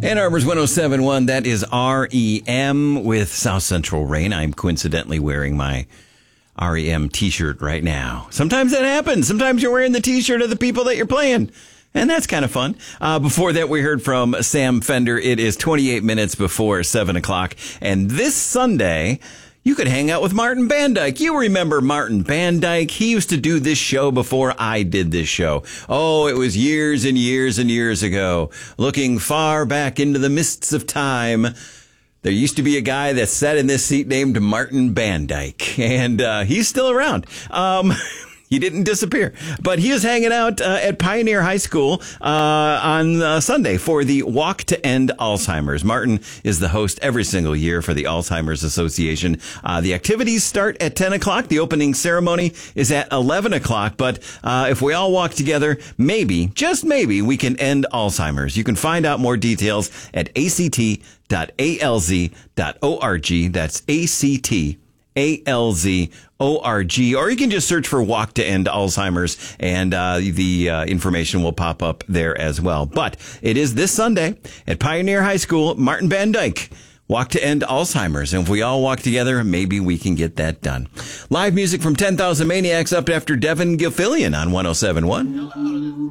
Ann Arbor's 107.1, that is REM with South Central Rain. I'm coincidentally wearing my REM t-shirt right now. Sometimes that happens. Sometimes you're wearing the t-shirt of the people that you're playing. And that's kind of fun. Before that, we heard from Sam Fender. It is 28 minutes before 7 o'clock. And this Sunday, you could hang out with Martin Bandyke. You remember Martin Bandyke. He used to do this show before I did this show. Oh, it was years and years and years ago. Looking far back into the mists of time, there used to be a guy that sat in this seat named Martin Bandyke. And he's still around. He didn't disappear, but he was hanging out at Pioneer High School on Sunday for the Walk to End Alzheimer's. Martin is the host every single year for the Alzheimer's Association. The activities start at 10 o'clock. The opening ceremony is at 11 o'clock. But if we all walk together, maybe, just maybe, we can end Alzheimer's. You can find out more details at act.alz.org. That's ACT.ALZ.org, or you can just search for Walk to End Alzheimer's, and the information will pop up there as well. But it is this Sunday at Pioneer High School. Martin Bandyke, Walk to End Alzheimer's. And if we all walk together, maybe we can get that done. Live music from 10,000 Maniacs up after Devin Gilfillian on 107.1.